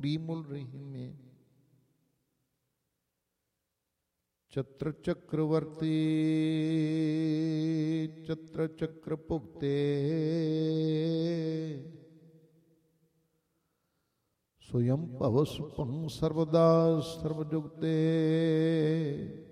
बीमुल रही में चत्र चक्रवर्ती चत्र चक्र पुप्ते स्वयं पवसुपं सर्वदा सर्वजुगते